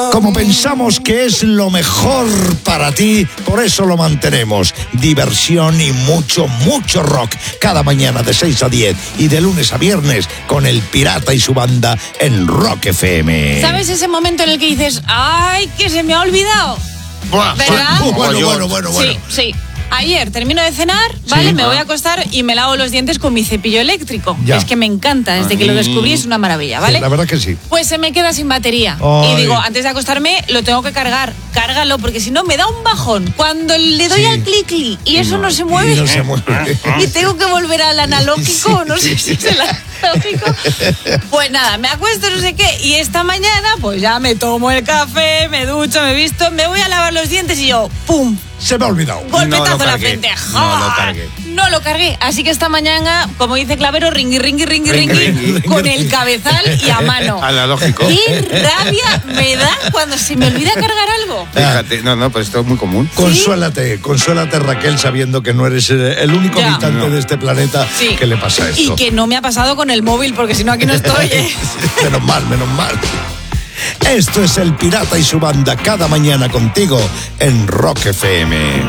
Como pensamos que es lo mejor para ti, por eso lo mantenemos. Diversión y mucho, mucho rock. Cada mañana de 6 a 10 y de lunes a viernes con El Pirata y su banda en Rock FM. ¿Sabes ese momento en el que dices, ay, que se me ha olvidado? Buah, ¿Verdad? Bueno. Sí. Ayer termino de cenar, ¿vale? Me voy a acostar y me lavo los dientes con mi cepillo eléctrico. Ya. Es que me encanta, desde que lo descubrí es una maravilla, ¿vale? Sí, la verdad que sí. Pues se me queda sin batería. Ay. Y digo, antes de acostarme lo tengo que cargar. Cárgalo, porque si no me da un bajón. Cuando le doy al clic y eso no se mueve. Y no se mueve. Y tengo que volver al analógico, no sé si es el analógico. Pues nada, me acuesto, no sé qué. Y esta mañana, pues ya me tomo el café, me ducho, me visto, me voy a lavar los dientes y yo, ¡pum! Se me ha olvidado. Golpetazo en la frente. No lo cargué. Así que esta mañana, como dice Clavero, ringui, con el cabezal y a mano. Analógico. ¡Qué rabia me da cuando se me olvida cargar algo! Fíjate, pues esto es muy común. Consuélate, Raquel, sabiando que no eres el único Ya. habitante de este planeta Sí. que le pasa esto. Y que no me ha pasado con el móvil, porque si no aquí no estoy, ¿eh? Menos mal. Esto es El Pirata y su banda cada mañana contigo en Rock FM.